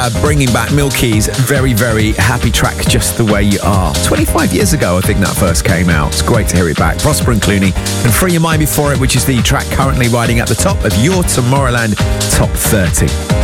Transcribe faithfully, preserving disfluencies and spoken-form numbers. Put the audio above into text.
Uh, bringing back Milky's very, very happy track, Just the Way You Are. twenty-five years ago, I think that first came out. It's great to hear it back. Prosper and Clooney, and Free Your Mind before it, which is the track currently riding at the top of your Tomorrowland Top thirty.